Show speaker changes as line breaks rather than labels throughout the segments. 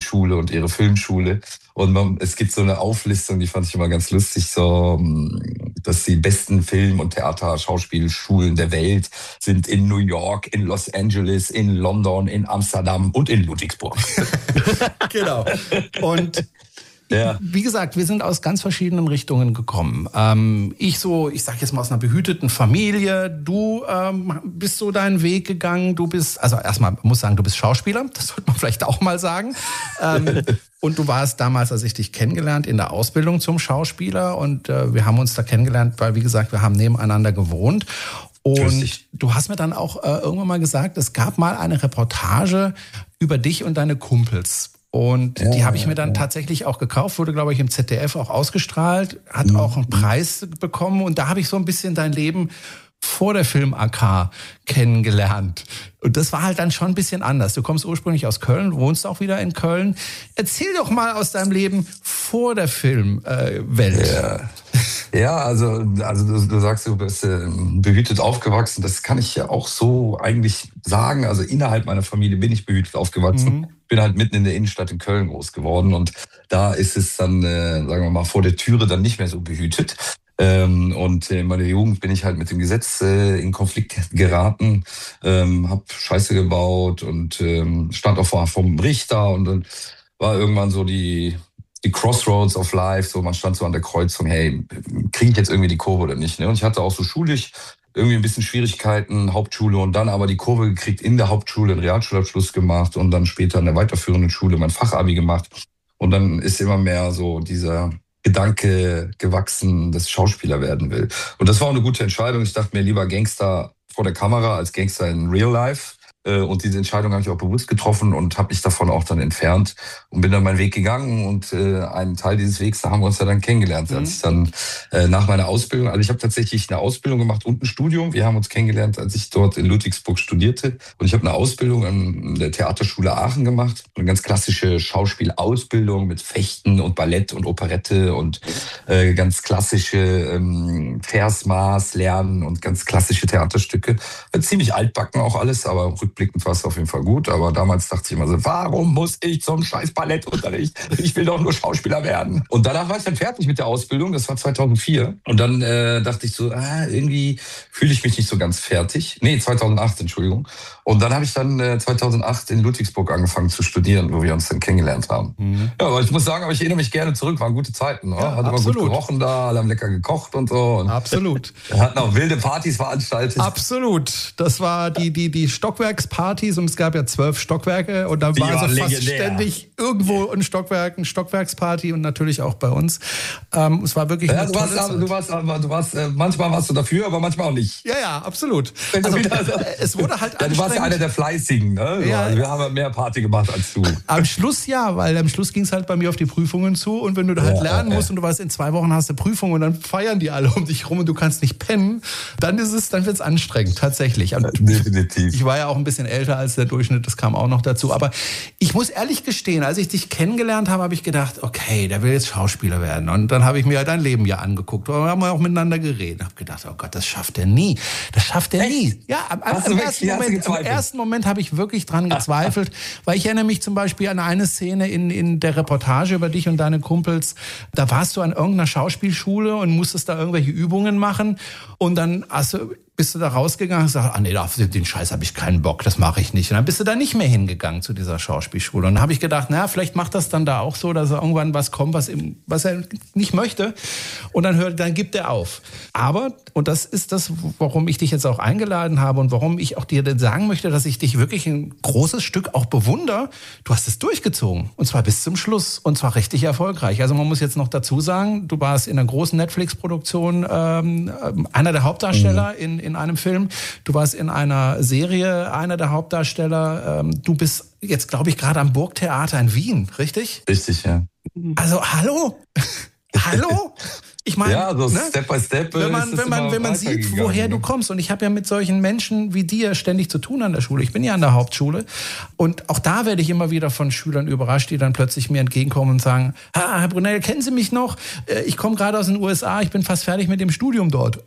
Schauspielschule und ihre Filmschule. Und es gibt so eine Auflistung, die fand ich immer ganz lustig, so, dass die besten Film- und Theater-Schauspielschulen der Welt sind in New York, in Los Angeles, in London, in Amsterdam und in Ludwigsburg.
Genau. Und ja. Wie gesagt, wir sind aus ganz verschiedenen Richtungen gekommen. Ich sag jetzt mal aus einer behüteten Familie. Du bist so deinen Weg gegangen. Du bist, also erstmal muss sagen, du bist Schauspieler. Das sollte man vielleicht auch mal sagen. Und du warst damals, als ich dich kennengelernt, in der Ausbildung zum Schauspieler. Und wir haben uns da kennengelernt, weil, wie gesagt, wir haben nebeneinander gewohnt. Und du hast mir dann auch irgendwann mal gesagt, es gab mal eine Reportage über dich und deine Kumpels. Und die habe ich mir dann tatsächlich auch gekauft, wurde, glaube ich, im ZDF auch ausgestrahlt, hat auch einen Preis bekommen. Und da habe ich so ein bisschen dein Leben vor der Film-AK kennengelernt. Und das war halt dann schon ein bisschen anders. Du kommst ursprünglich aus Köln, wohnst auch wieder in Köln. Erzähl doch mal aus deinem Leben vor der Filmwelt.
Ja, also du sagst, du bist behütet aufgewachsen. Das kann ich ja auch so eigentlich sagen. Also innerhalb meiner Familie bin ich behütet aufgewachsen. Bin halt mitten in der Innenstadt in Köln groß geworden. Und da ist es dann, sagen wir mal, vor der Türe dann nicht mehr so behütet. Und in meiner Jugend bin ich halt mit dem Gesetz in Konflikt geraten, habe Scheiße gebaut und stand auch vom Richter. Und dann war irgendwann so die Crossroads of Life, so man stand so an der Kreuzung, hey, kriege ich jetzt irgendwie die Kurve oder nicht? Ne? Und ich hatte auch so schulisch irgendwie ein bisschen Schwierigkeiten, Hauptschule und dann aber die Kurve gekriegt, in der Hauptschule einen Realschulabschluss gemacht und dann später in der weiterführenden Schule mein Fachabi gemacht. Und dann ist immer mehr so dieser Gedanke gewachsen, dass ich Schauspieler werden will. Und das war auch eine gute Entscheidung. Ich dachte mir, lieber Gangster vor der Kamera als Gangster in Real Life. Und diese Entscheidung habe ich auch bewusst getroffen und habe mich davon auch dann entfernt und bin dann meinen Weg gegangen. Und einen Teil dieses Wegs, da haben wir uns ja dann kennengelernt. Als ich dann nach meiner Ausbildung, also ich habe tatsächlich eine Ausbildung gemacht und ein Studium. Wir haben uns kennengelernt, als ich dort in Ludwigsburg studierte. Und ich habe eine Ausbildung an der Theaterschule Aachen gemacht. Eine ganz klassische Schauspielausbildung mit Fechten und Ballett und Operette und ganz klassische Versmaß lernen und ganz klassische Theaterstücke. Ziemlich altbacken auch alles, aber rückblickend war es auf jeden Fall gut. Aber damals dachte ich immer so, warum muss ich zum scheiß Ballettunterricht? Ich will doch nur Schauspieler werden. Und danach war ich dann fertig mit der Ausbildung. Das war 2004. Und dann dachte ich so, irgendwie fühle ich mich nicht so ganz fertig. Nee, 2008, Entschuldigung. Und dann habe ich dann 2008 in Ludwigsburg angefangen zu studieren, wo wir uns dann kennengelernt haben. Ja, aber ich muss sagen, aber ich erinnere mich gerne zurück. Waren gute Zeiten. Ja, hat immer gut gerochen da, alle haben lecker gekocht und so. Und
absolut.
Hatten auch wilde Partys veranstaltet.
Absolut. Das war die Stockwerkspartys und es gab ja 12 Stockwerke und da war so fast ständig irgendwo ein Stockwerk, eine Stockwerksparty und natürlich auch bei uns. Es war wirklich eine tolle Zeit.
Manchmal warst du dafür, aber manchmal auch nicht.
Ja, absolut. Also, es wurde halt
du warst ja einer der Fleißigen, ne? Ja. Also wir haben mehr Party gemacht als du.
Am Schluss ja, weil am Schluss ging es halt bei mir auf die Prüfungen zu und wenn du da halt lernen musst und du weißt, in 2 Wochen hast du Prüfungen und dann feiern die alle um dich rum und du kannst nicht pennen, dann wird's anstrengend, tatsächlich.
Definitiv.
Ich war ja auch ein bisschen älter als der Durchschnitt, das kam auch noch dazu. Aber ich muss ehrlich gestehen, als ich dich kennengelernt habe, habe ich gedacht, okay, der will jetzt Schauspieler werden. Und dann habe ich mir dein Leben ja angeguckt. Wir haben auch miteinander geredet. Ich habe gedacht, oh Gott, das schafft er nie. Das schafft er nie. Ja, im ersten Moment habe ich wirklich dran gezweifelt, weil ich erinnere mich zum Beispiel an eine Szene in der Reportage über dich und deine Kumpels. Da warst du an irgendeiner Schauspielschule und musstest da irgendwelche Übungen machen. Und dann bist du da rausgegangen und sagst, nee, auf den Scheiß habe ich keinen Bock, das mache ich nicht. Und dann bist du da nicht mehr hingegangen zu dieser Schauspielschule. Und dann habe ich gedacht, vielleicht macht das dann da auch so, dass er irgendwann was kommt, was er nicht möchte. Und dann gibt er auf. Aber, und das ist das, warum ich dich jetzt auch eingeladen habe und warum ich auch dir sagen möchte, dass ich dich wirklich ein großes Stück auch bewundere, du hast es durchgezogen. Und zwar bis zum Schluss. Und zwar richtig erfolgreich. Also man muss jetzt noch dazu sagen, du warst in einer großen Netflix-Produktion einer der Hauptdarsteller in einem Film. Du warst in einer Serie einer der Hauptdarsteller. Du bist jetzt, glaube ich, gerade am Burgtheater in Wien, richtig?
Richtig, ja.
Also, hallo? Hallo? Ich meine,
ja, so Step by Step.
Wenn man sieht, woher du kommst. Und ich habe ja mit solchen Menschen wie dir ständig zu tun an der Schule. Ich bin ja an der Hauptschule. Und auch da werde ich immer wieder von Schülern überrascht, die dann plötzlich mir entgegenkommen und sagen, Herr Brunel, kennen Sie mich noch? Ich komme gerade aus den USA, ich bin fast fertig mit dem Studium dort.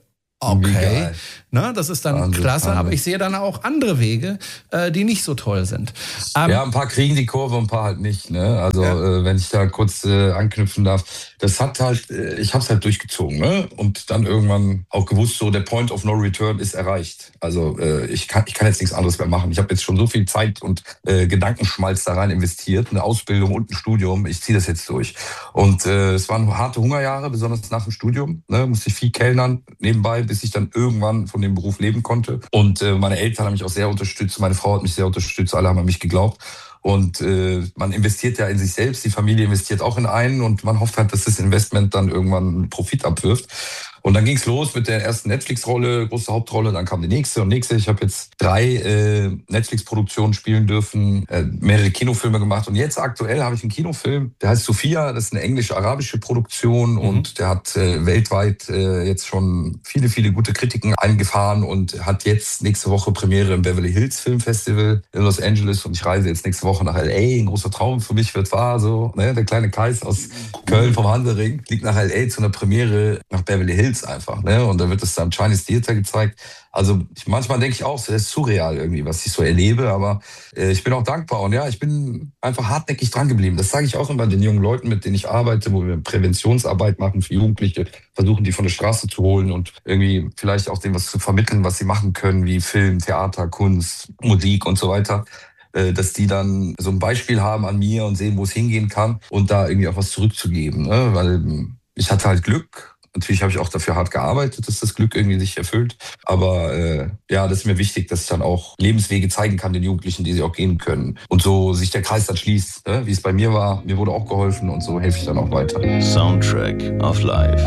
Okay, das ist dann klasse, aber ich sehe dann auch andere Wege, die nicht so toll sind.
Ja, ein paar kriegen die Kurve, ein paar halt nicht. Ne? Also wenn ich da kurz anknüpfen darf, das hat halt, ich habe es halt durchgezogen, ne? Und dann irgendwann auch gewusst, so der Point of No Return ist erreicht. Also ich kann jetzt nichts anderes mehr machen. Ich habe jetzt schon so viel Zeit und Gedankenschmalz da rein investiert, eine Ausbildung und ein Studium. Ich ziehe das jetzt durch. Und es waren harte Hungerjahre, besonders nach dem Studium. Ne? Musste ich viel kellnern nebenbei, bis ich dann irgendwann von dem Beruf leben konnte. Und meine Eltern haben mich auch sehr unterstützt, meine Frau hat mich sehr unterstützt, alle haben an mich geglaubt. Und man investiert ja in sich selbst, die Familie investiert auch in einen und man hofft halt, dass das Investment dann irgendwann einen Profit abwirft. Und dann ging's los mit der ersten Netflix-Rolle, große Hauptrolle, dann kam die nächste und nächste. Ich habe jetzt 3 Netflix-Produktionen spielen dürfen, mehrere Kinofilme gemacht und jetzt aktuell habe ich einen Kinofilm, der heißt Sophia, das ist eine englische-arabische Produktion und der hat weltweit jetzt schon viele, viele gute Kritiken eingefahren und hat jetzt nächste Woche Premiere im Beverly Hills Film Festival in Los Angeles und ich reise jetzt nächste Woche nach L.A., ein großer Traum für mich wird wahr, so, ne? Der kleine Kais aus Köln vom Handering fliegt nach L.A. zu einer Premiere nach Beverly Hills einfach, ne? Und da wird es dann Chinese Theater gezeigt. Also manchmal denke ich auch, das ist surreal irgendwie, was ich so erlebe, aber ich bin auch dankbar und ja, ich bin einfach hartnäckig dran geblieben. Das sage ich auch immer den jungen Leuten, mit denen ich arbeite, wo wir Präventionsarbeit machen für Jugendliche, versuchen die von der Straße zu holen und irgendwie vielleicht auch denen was zu vermitteln, was sie machen können, wie Film, Theater, Kunst, Musik und so weiter. Dass die dann so ein Beispiel haben an mir und sehen, wo es hingehen kann und da irgendwie auch was zurückzugeben, ne? Weil ich hatte halt Glück. Natürlich habe ich auch dafür hart gearbeitet, dass das Glück irgendwie sich erfüllt. Aber ja, das ist mir wichtig, dass ich dann auch Lebenswege zeigen kann den Jugendlichen, die sie auch gehen können. Und so sich der Kreis dann schließt, wie es bei mir war. Mir wurde auch geholfen und so helfe ich dann auch weiter.
Soundtrack of Life.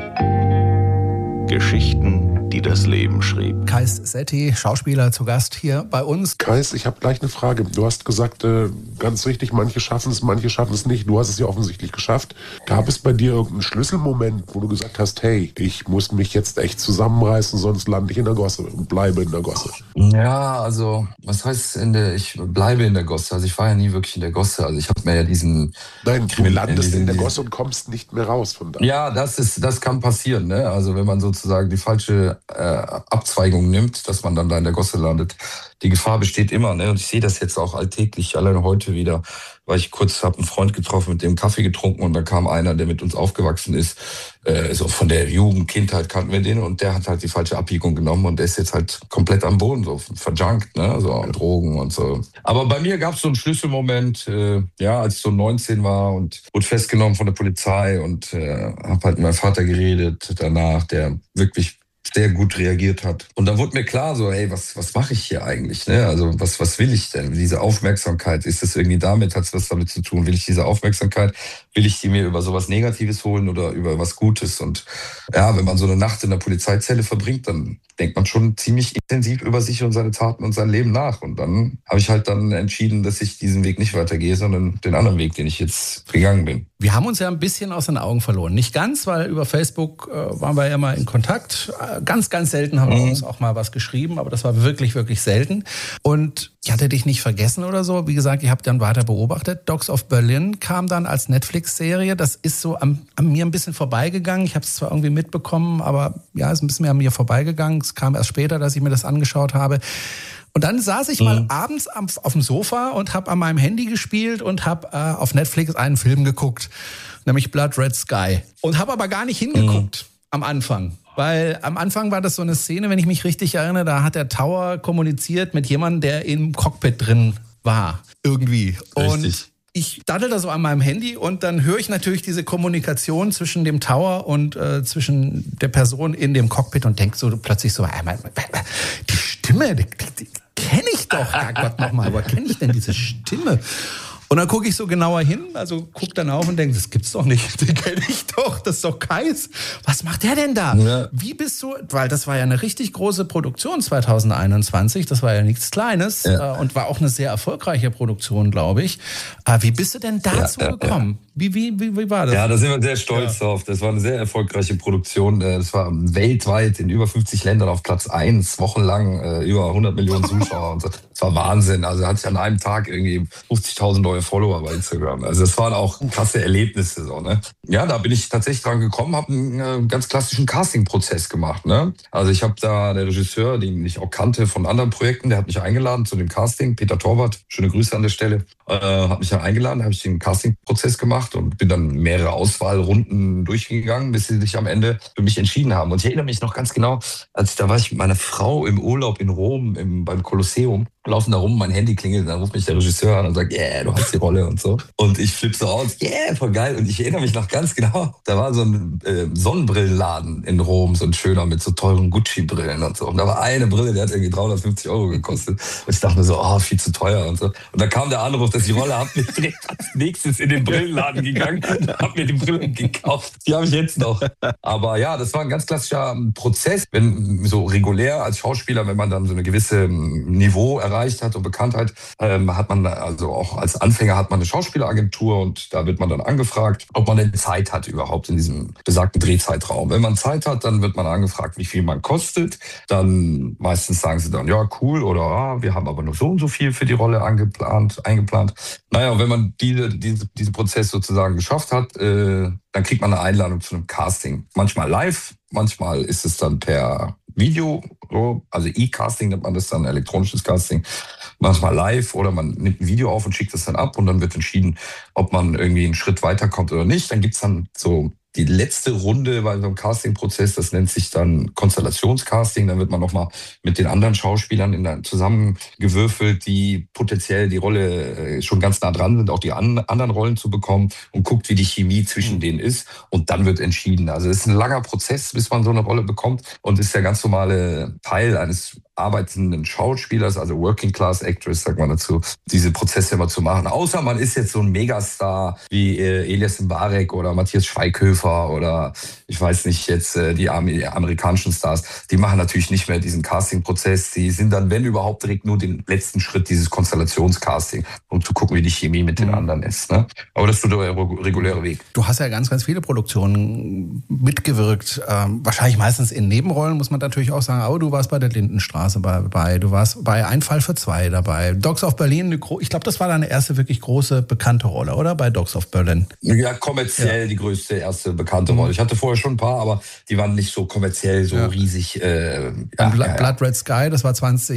Geschichten, die das Leben schrieb.
Kais Setti, Schauspieler, zu Gast hier bei uns.
Kais, ich habe gleich eine Frage. Du hast gesagt, ganz richtig, manche schaffen es nicht. Du hast es ja offensichtlich geschafft. Gab es bei dir irgendeinen Schlüsselmoment, wo du gesagt hast, hey, ich muss mich jetzt echt zusammenreißen, sonst lande ich in der Gosse und bleibe in der Gosse?
Ja, also, was heißt ich bleibe in der Gosse? Also ich war ja nie wirklich in der Gosse. Also ich habe mir ja diesen...
Nein, du landest in der Gosse und kommst nicht mehr raus von da.
Ja, das kann passieren, ne? Also wenn man sozusagen die falsche Abzweigung nimmt, dass man dann da in der Gosse landet. Die Gefahr besteht immer, ne? Und ich sehe das jetzt auch alltäglich, alleine heute wieder, weil ich kurz habe einen Freund getroffen, mit dem Kaffee getrunken und da kam einer, der mit uns aufgewachsen ist, so von der Jugend, Kindheit kannten wir den und der hat halt die falsche Abbiegung genommen und der ist jetzt halt komplett am Boden, so verjunkt, ne? So an Drogen und so. Aber bei mir gab es so einen Schlüsselmoment, als ich so 19 war und wurde festgenommen von der Polizei und habe halt mit meinem Vater geredet danach, der wirklich sehr gut reagiert hat. Und dann wurde mir klar, so, hey, was mache ich hier eigentlich? Ne? Also was will ich denn? Diese Aufmerksamkeit, ist das irgendwie damit, hat es was damit zu tun? Will ich diese Aufmerksamkeit, will ich die mir über sowas Negatives holen oder über was Gutes? Und ja, wenn man so eine Nacht in der Polizeizelle verbringt, dann denkt man schon ziemlich intensiv über sich und seine Taten und sein Leben nach. Und dann habe ich halt dann entschieden, dass ich diesen Weg nicht weitergehe, sondern den anderen Weg, den ich jetzt gegangen bin.
Wir haben uns ja ein bisschen aus den Augen verloren. Nicht ganz, weil über Facebook waren wir ja mal in Kontakt. Ganz, ganz selten haben wir uns auch mal was geschrieben, aber das war wirklich, wirklich selten. Und ich hatte dich nicht vergessen oder so. Wie gesagt, ich habe dann weiter beobachtet. Dogs of Berlin kam dann als Netflix-Serie. Das ist so an mir ein bisschen vorbeigegangen. Ich habe es zwar irgendwie mitbekommen, aber ja, es ist ein bisschen mehr an mir vorbeigegangen. Es kam erst später, dass ich mir das angeschaut habe. Und dann saß ich mal abends auf dem Sofa und habe an meinem Handy gespielt und habe auf Netflix einen Film geguckt, nämlich Blood Red Sky. Und habe aber gar nicht hingeguckt am Anfang. Weil am Anfang war das so eine Szene, wenn ich mich richtig erinnere, da hat der Tower kommuniziert mit jemandem, der im Cockpit drin war. Irgendwie.
Richtig.
Und ich daddel da so an meinem Handy und dann höre ich natürlich diese Kommunikation zwischen dem Tower und zwischen der Person in dem Cockpit und denke so plötzlich so, die Stimme, die kenne ich doch. Herrgott nochmal, woher kenne ich denn diese Stimme? Und dann gucke ich so genauer hin, also guck dann auf und denke, das gibt's doch nicht, den kenne ich doch, das ist doch Kais. Was macht der denn da? Ja. Wie bist du, weil das war ja eine richtig große Produktion 2021, das war ja nichts Kleines und war auch eine sehr erfolgreiche Produktion, glaube ich. Wie bist du denn dazu gekommen? Wie war das?
Ja, da sind wir sehr stolz drauf. Das war eine sehr erfolgreiche Produktion. Das war weltweit in über 50 Ländern auf Platz 1, wochenlang über 100 Millionen Zuschauer und so. Das war Wahnsinn. Also hat sich an einem Tag irgendwie 50.000 Leute neue Follower bei Instagram. Also das waren auch krasse Erlebnisse. So, ne? Ja, da bin ich tatsächlich dran gekommen, habe einen ganz klassischen Casting-Prozess gemacht. Ne? Also ich habe da, der Regisseur, den ich auch kannte von anderen Projekten, der hat mich eingeladen zu dem Casting, Peter Torwart, schöne Grüße an der Stelle, hat mich dann eingeladen, habe ich den Casting-Prozess gemacht und bin dann mehrere Auswahlrunden durchgegangen, bis sie sich am Ende für mich entschieden haben. Und ich erinnere mich noch ganz genau, da war ich mit meiner Frau im Urlaub in Rom beim Kolosseum, laufen da rum, mein Handy klingelt, dann ruft mich der Regisseur an und sagt, du hast die Rolle und so. Und ich flippe so aus, voll geil. Und ich erinnere mich noch ganz genau, da war so ein Sonnenbrillenladen in Rom, so ein schöner mit so teuren Gucci-Brillen und so. Und da war eine Brille, die hat irgendwie 350 € gekostet. Und ich dachte mir so, viel zu teuer und so. Und dann kam der Anruf, dass ich die Rolle habe, bin direkt als nächstes in den Brillenladen gegangen und habe mir die Brillen gekauft. Die habe ich jetzt noch. Aber ja, das war ein ganz klassischer Prozess. Wenn so regulär als Schauspieler, wenn man dann so eine gewisse Niveau erreicht hat und Bekanntheit, hat man, also auch als Anfänger hat man eine Schauspieleragentur und da wird man dann angefragt, ob man denn Zeit hat überhaupt in diesem besagten Drehzeitraum. Wenn man Zeit hat, dann wird man angefragt, wie viel man kostet. Dann meistens sagen sie dann, ja, cool, oder wir haben aber nur so und so viel für die Rolle eingeplant. Naja, und wenn man diesen Prozess sozusagen geschafft hat, dann kriegt man eine Einladung zu einem Casting. Manchmal live, manchmal ist es dann per Video, also E-Casting nennt man das dann, elektronisches Casting, manchmal live oder man nimmt ein Video auf und schickt es dann ab und dann wird entschieden, ob man irgendwie einen Schritt weiterkommt oder nicht. Dann gibt's dann so die letzte Runde bei so einem Casting-Prozess, das nennt sich dann Konstellationscasting. Dann wird man nochmal mit den anderen Schauspielern zusammengewürfelt, die potenziell die Rolle schon ganz nah dran sind, auch die anderen Rollen zu bekommen und guckt, wie die Chemie zwischen denen ist. Und dann wird entschieden. Also es ist ein langer Prozess, bis man so eine Rolle bekommt und ist der ganz normale Teil eines arbeitenden Schauspielers, also Working Class Actress, sagt man dazu, diese Prozesse immer zu machen. Außer man ist jetzt so ein Megastar wie Elias Mbarek oder Matthias Schweighöfer oder ich weiß nicht, jetzt die amerikanischen Stars, die machen natürlich nicht mehr diesen Casting-Prozess. Die sind dann, wenn überhaupt, direkt nur den letzten Schritt dieses Konstellationscasting, um zu gucken, wie die Chemie mit den anderen ist. Ne? Aber das ist so der reguläre Weg.
Du hast ja ganz, ganz viele Produktionen mitgewirkt. Wahrscheinlich meistens in Nebenrollen, muss man natürlich auch sagen. Aber du warst bei der Lindenstraße dabei, du warst bei Ein Fall für zwei dabei. Dogs of Berlin, ich glaube, das war deine erste wirklich große, bekannte Rolle, oder? Bei Dogs of Berlin.
Ja, kommerziell die größte, erste bekannte Rolle. Ich hatte vorher schon ein paar, aber die waren nicht so kommerziell so riesig.
Blood Red Sky, das war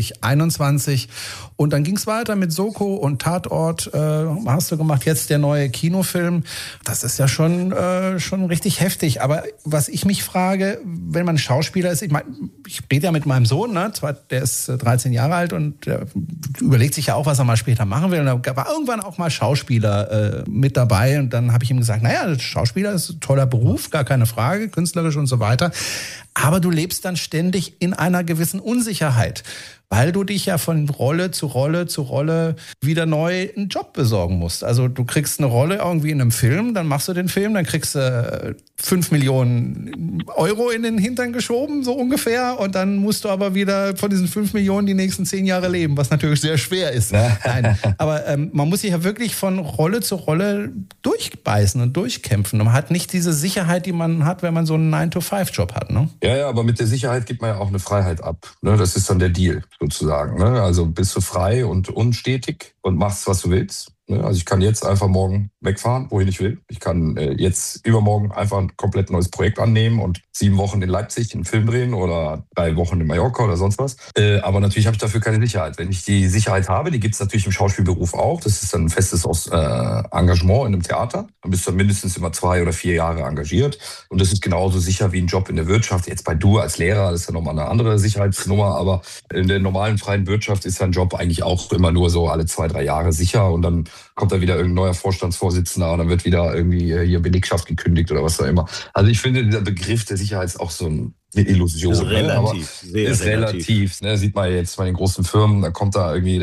2021. Und dann ging es weiter mit Soko und Tatort, hast du gemacht. Jetzt der neue Kinofilm. Das ist ja schon richtig heftig. Aber was ich mich frage, wenn man Schauspieler ist, ich rede ja mit meinem Sohn, ne? Der ist 13 Jahre alt und der überlegt sich ja auch, was er mal später machen will. Und da war irgendwann auch mal Schauspieler mit dabei. Und dann habe ich ihm gesagt, Schauspieler ist ein toller Beruf, gar keine Frage, künstlerisch und so weiter. Aber du lebst dann ständig in einer gewissen Unsicherheit, weil du dich ja von Rolle zu Rolle zu Rolle wieder neu einen Job besorgen musst. Also du kriegst eine Rolle irgendwie in einem Film, dann machst du den Film, dann kriegst du 5 Millionen Euro in den Hintern geschoben, so ungefähr. Und dann musst du aber wieder von diesen 5 Millionen die nächsten 10 Jahre leben, was natürlich sehr schwer ist. Nein, aber man muss sich ja wirklich von Rolle zu Rolle durchbeißen und durchkämpfen. Und man hat nicht diese Sicherheit, die man hat, wenn man so einen 9-to-5-Job hat, ne?
Ja, aber mit der Sicherheit gibt man ja auch eine Freiheit ab. Ne? Das ist dann der Deal sozusagen. Ne? Also bist du frei und unstetig und machst, was du willst. Also ich kann jetzt einfach morgen wegfahren, wohin ich will. Ich kann jetzt übermorgen einfach ein komplett neues Projekt annehmen und 7 Wochen in Leipzig einen Film drehen oder 3 Wochen in Mallorca oder sonst was. Aber natürlich habe ich dafür keine Sicherheit. Wenn ich die Sicherheit habe, die gibt es natürlich im Schauspielberuf auch. Das ist dann ein festes Engagement in einem Theater. Dann bist du mindestens immer 2 oder 4 Jahre engagiert. Und das ist genauso sicher wie ein Job in der Wirtschaft. Jetzt bei du als Lehrer, das ist ja nochmal eine andere Sicherheitsnummer. Aber in der normalen freien Wirtschaft ist dein Job eigentlich auch immer nur so alle 2, 3 Jahre sicher. Und dann kommt da wieder irgendein neuer Vorstandsvorsitzender und dann wird wieder irgendwie hier Belegschaft gekündigt oder was auch immer. Also ich finde, dieser Begriff der Sicherheit ist auch so eine Illusion.
Ist relativ.
Ist relativ. Ne? Sieht man jetzt bei den großen Firmen, da kommt da irgendwie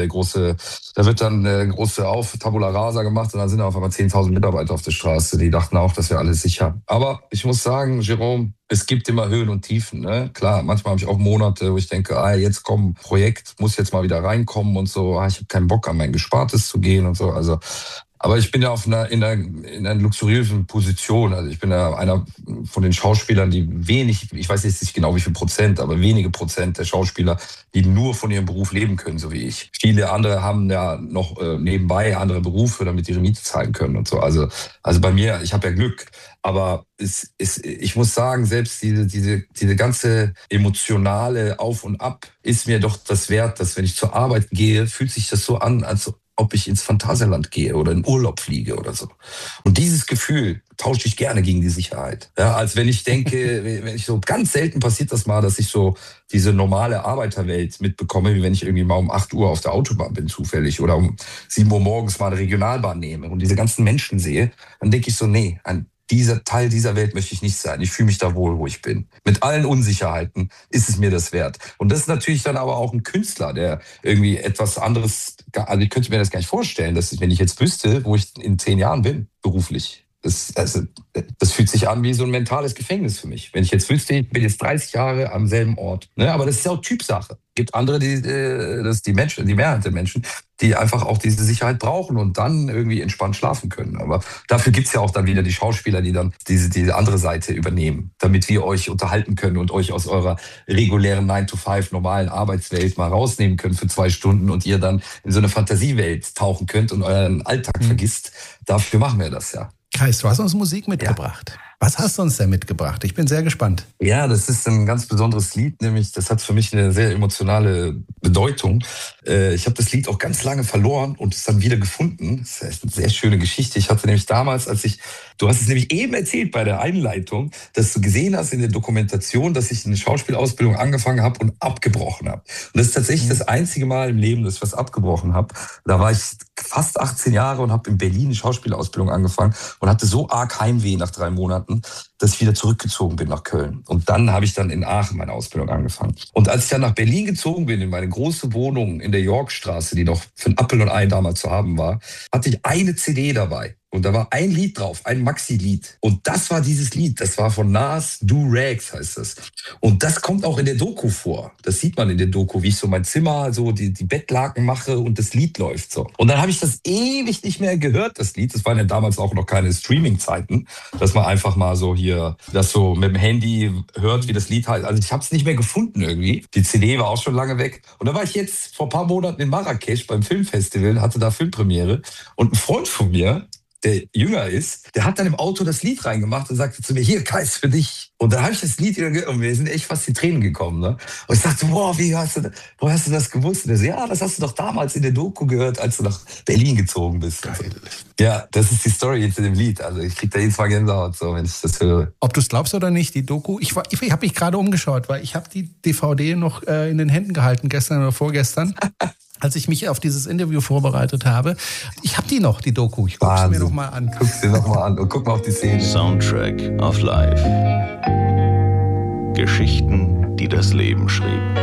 da wird dann der große Tabula Rasa gemacht und dann sind da auf einmal 10.000 Mitarbeiter auf der Straße. Die dachten auch, das wäre alles sicher. Aber ich muss sagen, Jérôme, es gibt immer Höhen und Tiefen. Ne? Klar, manchmal habe ich auch Monate, wo ich denke, jetzt kommt ein Projekt, muss jetzt mal wieder reinkommen und so. Ich habe keinen Bock, an mein Gespartes zu gehen und so. Also Aber ich bin ja in einer luxuriösen Position. Also ich bin ja einer von den Schauspielern, die ich weiß jetzt nicht genau wie viel Prozent, aber wenige Prozent der Schauspieler, die nur von ihrem Beruf leben können, so wie ich. Viele andere haben ja noch nebenbei andere Berufe, damit ihre Miete zahlen können und so. Also bei mir, ich habe ja Glück. Aber ich muss sagen, selbst diese ganze emotionale Auf und Ab ist mir doch das wert, dass wenn ich zur Arbeit gehe, fühlt sich das so an, als ob ich ins Phantasialand gehe oder in Urlaub fliege oder so. Und dieses Gefühl tausche ich gerne gegen die Sicherheit. Ja, als wenn ich denke, wenn ich so ganz selten passiert das mal, dass ich so diese normale Arbeiterwelt mitbekomme, wie wenn ich irgendwie mal um 8 Uhr auf der Autobahn bin zufällig oder um 7 Uhr morgens mal eine Regionalbahn nehme und diese ganzen Menschen sehe, dann denke ich so, nee, dieser Teil dieser Welt möchte ich nicht sein. Ich fühle mich da wohl, wo ich bin. Mit allen Unsicherheiten ist es mir das wert. Und das ist natürlich dann aber auch ein Künstler, der irgendwie etwas anderes, also ich könnte mir das gar nicht vorstellen, dass wenn ich jetzt wüsste, wo ich in 10 Jahren bin, beruflich. Das fühlt sich an wie so ein mentales Gefängnis für mich. Wenn ich jetzt wüsste, ich bin jetzt 30 Jahre am selben Ort. Ne? Aber das ist ja auch Typsache. Es gibt andere, das ist die Mehrheit der Menschen, die einfach auch diese Sicherheit brauchen und dann irgendwie entspannt schlafen können. Aber dafür gibt's ja auch dann wieder die Schauspieler, die dann diese andere Seite übernehmen, damit wir euch unterhalten können und euch aus eurer regulären 9-to-5 normalen Arbeitswelt mal rausnehmen können für 2 Stunden und ihr dann in so eine Fantasiewelt tauchen könnt und euren Alltag vergisst. Dafür machen wir das ja.
Kais, du hast uns Musik mitgebracht. Ja. Was hast du uns denn mitgebracht? Ich bin sehr gespannt.
Ja, das ist ein ganz besonderes Lied, nämlich das hat für mich eine sehr emotionale Bedeutung. Ich habe das Lied auch ganz lange verloren und es dann wieder gefunden. Das ist eine sehr schöne Geschichte. Ich hatte nämlich damals, du hast es nämlich eben erzählt bei der Einleitung, dass du gesehen hast in der Dokumentation, dass ich eine Schauspielausbildung angefangen habe und abgebrochen habe. Und das ist tatsächlich das einzige Mal im Leben, dass ich was abgebrochen habe. Da war ich fast 18 Jahre und habe in Berlin eine Schauspielausbildung angefangen und hatte so arg Heimweh nach 3 Monaten, dass ich wieder zurückgezogen bin nach Köln. Und dann habe ich dann in Aachen meine Ausbildung angefangen. Und als ich dann nach Berlin gezogen bin, in meine große Wohnung in der Yorkstraße, die noch für ein Apfel und Ei damals zu haben war, hatte ich eine CD dabei. Und da war ein Lied drauf, ein Maxi-Lied. Und das war dieses Lied. Das war von Nas, Do Rags heißt das. Und das kommt auch in der Doku vor. Das sieht man in der Doku, wie ich so mein Zimmer, so die Bettlaken mache und das Lied läuft so. Und dann habe ich das ewig nicht mehr gehört, das Lied. Das waren ja damals auch noch keine Streaming-Zeiten, dass man einfach mal so hier das so mit dem Handy hört, wie das Lied heißt. Also ich habe es nicht mehr gefunden irgendwie. Die CD war auch schon lange weg. Und da war ich jetzt vor ein paar Monaten in Marrakesch beim Filmfestival, hatte da Filmpremiere. Und ein Freund von mir, der jünger ist, der hat dann im Auto das Lied reingemacht und sagte zu mir, hier, Kais, für dich. Und dann habe ich das Lied wieder gehört und mir sind echt fast die Tränen gekommen. Ne? Und ich dachte, wow, woher hast du das gewusst? Und er so, ja, das hast du doch damals in der Doku gehört, als du nach Berlin gezogen bist. Geil. Ja, das ist die Story hinter dem Lied. Also ich kriege da jedes Mal Gänsehaut, so, wenn ich das höre.
Ob du es glaubst oder nicht, die Doku, ich habe mich gerade umgeschaut, weil ich habe die DVD noch in den Händen gehalten, gestern oder vorgestern. Als ich mich auf dieses Interview vorbereitet habe. Ich habe die noch, die Doku. Ich gucke sie mir noch mal an.
Guck sie noch mal an und guck mal auf die Szene.
Soundtrack of Life. Geschichten, die das Leben schrieb.